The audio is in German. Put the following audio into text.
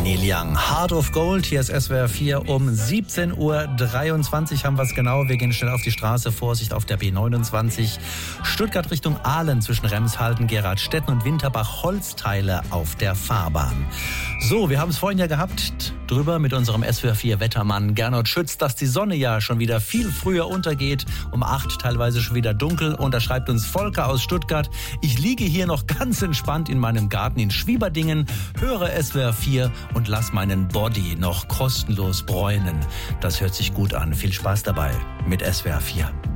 Neil Young. Heart of Gold, hier ist SWR 4 um 17:23 Uhr haben wir es genau. Wir gehen schnell auf die Straße, Vorsicht auf der B29. Stuttgart Richtung Aalen zwischen Remshalden, Geradstetten und Winterbach, Holzteile auf der Fahrbahn. So, wir haben es vorhin ja gehabt, drüber mit unserem SWR 4 Wettermann Gernot Schütz, dass die Sonne ja schon wieder viel früher untergeht, um 8 teilweise schon wieder dunkel. Und da schreibt uns Volker aus Stuttgart: Ich liege hier noch ganz entspannt in meinem Garten in Schwieberdingen, höre SWR 4 und lass meinen Body noch kostenlos bräunen. Das hört sich gut an. Viel Spaß dabei mit SWR 4.